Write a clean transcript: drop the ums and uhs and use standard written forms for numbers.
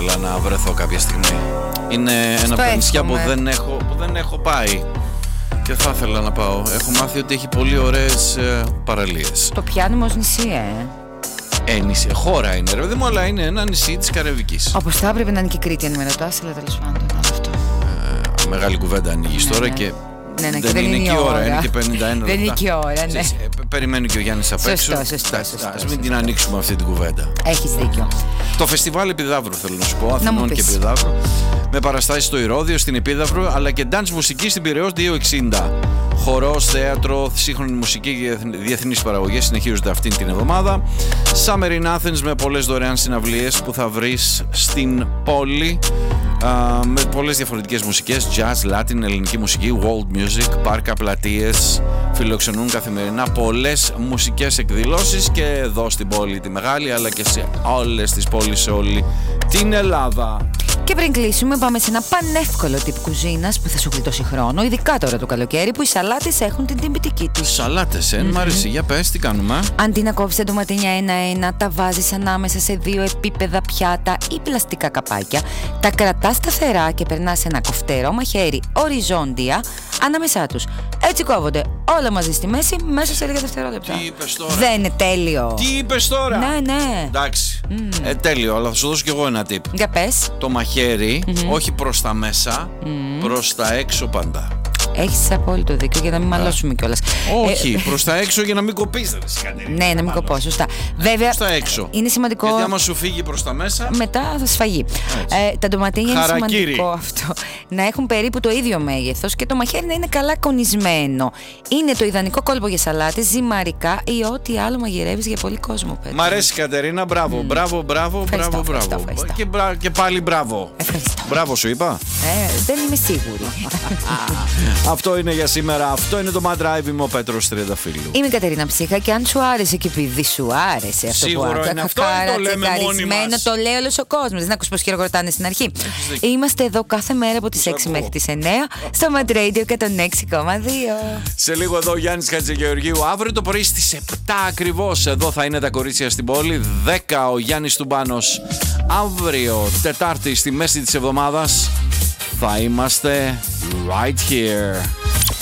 ήθελα να βρεθώ κάποια στιγμή. Είναι ένα από τα νησιά που δεν έχω πάει. Και θα ήθελα να πάω. Έχω μάθει ότι έχει πολύ ωραίες παραλίες. Το πιάνουμε ως νησί, Νησί. Χώρα είναι, ρε παιδί μου, αλλά είναι ένα νησί της Καραϊβικής. Όπως θα έπρεπε να είναι και η Κρήτη, αν με ρωτάς, αλλά τέλος πάντων. Αυτό. Μεγάλη κουβέντα ανοίγεις τώρα και. Ναι, δεν είναι και η ώρα, είναι και 51 λεπτά. Δεν είναι και η ώρα, ναι. Περιμένει και ο Γιάννης απ' έξω. Σωστό. Ας μην την ανοίξουμε αυτή την κουβέντα. Έχεις δίκιο. Το φεστιβάλ Επιδαύρου, θέλω να σου πω, Αθηνών και Επιδαύρου. Με παραστάσεις στο Ηρώδειο, στην Επίδαυρο, αλλά και dance μουσική στην Πειραιώς 260. Χορός, θέατρο, σύγχρονη μουσική και διεθνείς παραγωγές συνεχίζονται αυτήν την εβδομάδα. Summer in Athens με πολλές δωρεάν συναυλίες που θα βρεις στην πόλη. Με πολλές διαφορετικές μουσικές, jazz, latin, ελληνική μουσική, world music, πάρκα, πλατείες, φιλοξενούν καθημερινά πολλές μουσικές εκδηλώσεις και εδώ στην πόλη τη Μεγάλη, αλλά και σε όλες τις πόλεις σε όλη την Ελλάδα. Και πριν κλείσουμε, πάμε σε ένα πανεύκολο τύπο κουζίνας που θα σου γλιτώσει χρόνο, ειδικά τώρα το καλοκαίρι που οι σαλάτες έχουν την τιμπητική τους. Σαλάτες, μ' αρέσει. Για πες, τι κάνουμε. Αντί να κόβεις τα ντοματίνια ένα-ένα, τα βάζεις ανάμεσα σε 2 επίπεδα πιάτα ή πλαστικά καπάκια, τα κρατάς σταθερά και περνάς ένα κοφτερό μαχαίρι οριζόντια ανάμεσά τους. Έτσι κόβονται όλα μαζί στη μέση μέσα σε λίγα δευτερόλεπτα. Τι είπες τώρα? Δεν είναι τέλειο? Τι είπες τώρα? Ναι. Εντάξει. Τέλειο, αλλά θα σου δώσω κι εγώ ένα tip. Για πες. Το μαχαίρι, όχι προς τα μέσα, προς τα έξω πάντα. Έχεις απόλυτο δίκιο, για να μην μαλώσουμε κιόλας. Όχι, προς τα έξω για να μην κοπείς. Ναι, να μην κοπώ, σωστά. Βέβαια, προς τα έξω. Είναι σημαντικό. Γιατί άμα σου φύγει προς τα μέσα, μετά θα σφαγεί. Τα ντοματίνια είναι σημαντικό αυτό. Να έχουν περίπου το ίδιο μέγεθος και το μαχαίρι να είναι καλά κονισμένο. Είναι το ιδανικό κόλπο για σαλάτες, ζυμαρικά ή ό,τι άλλο μαγειρεύεις για πολύ κόσμο. Μ' αρέσει, Κατερίνα, μπράβο. Ευχαριστώ. Και πάλι μπράβο. Ευχαριστώ. Μπράβο σου είπα. Δεν είμαι σίγουρη. Αυτό είναι για σήμερα. Αυτό είναι το Mad Drive. Είμαι ο Πέτρος Τριανταφύλλου. Είμαι η Κατερίνα Ψύχα και αν σου άρεσε και επειδή σου άρεσε αυτό σίγουρο που άκουγα, είναι αυτό, το λέμε μόνοι μας. Το λέει όλος ο κόσμος. Δεν ακούς πως χειροκροτάνε στην αρχή. Είμαστε εδώ κάθε μέρα από τις 6 μέχρι τις 9 στο Mad Radio 106,2. Σε λίγο εδώ ο Γιάννης Χατζηγεωργίου. Αύριο το πρωί στις 7 ακριβώς εδώ θα είναι τα κορίτσια στην πόλη. 10 ο Γιάννης Τουμπάνος. Αύριο Τετάρτη στη μέση της εβδομάδας θα είμαστε right here.